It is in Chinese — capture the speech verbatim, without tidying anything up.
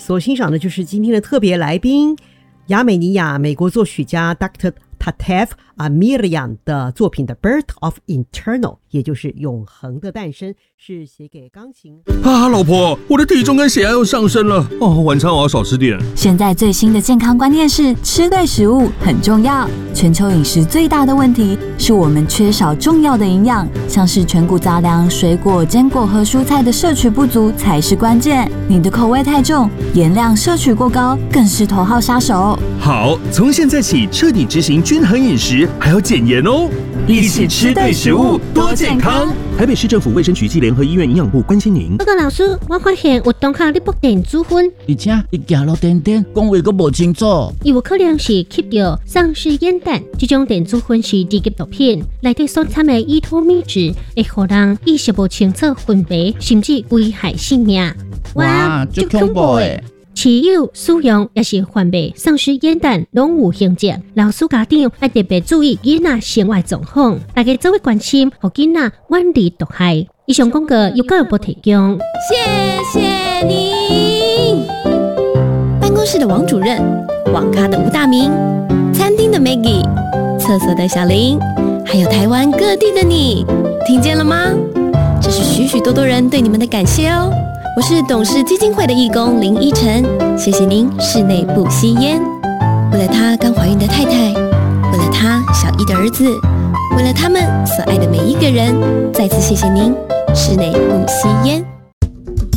所欣赏的就是今天的特别来宾，亚美尼亚美国作曲家 Doctor Tatev Amirian 的作品的 Birth of Eternal， 也就是永恒的诞生，是写给钢琴啊。老婆，我的体重跟血压又上升了哦，晚餐我要少吃点。 现在最新的健康观念是吃对食物很重要。全球饮食最大的问题是我们缺少重要的营养，像是全谷杂粮、水果、坚果和蔬菜的摄取不足才是关键。你的口味太重，盐量摄取过高，更是头号杀手。 好，从现在起彻底执行均衡饮食，还要减盐哦。一起吃对食物，多健康。台北市政府卫生局暨联合医院营养部关心您。 报告老师，我发现有同学咧播电子烟， 而且伊行路点点，讲话阁无清楚。 伊有可能是吸到丧尸烟弹，这种电子烟是低级毒品，内底所掺的依托物质会互人意识不清楚分别，甚至危害性命。 哇，足恐怖诶！ 持有、使用也是贩卖丧尸烟弹，拢有刑责。老师家长要特别注意囡仔生活状况，大家做伙关心，互囡仔远离毒害。以上广告由教育部提供。 谢谢您。办公室的王主任，网咖的吴大明，餐厅的 Maggie， 厕所的小林，还有台湾各地的你，听见了吗？这是许许多多人对你们的感谢哦。我是董事基金会的义工林依晨，谢谢您室内不吸烟。为了他刚怀孕的太太，为了他小一的儿子，为了他们所爱的每一个人，再次谢谢您室内不吸烟。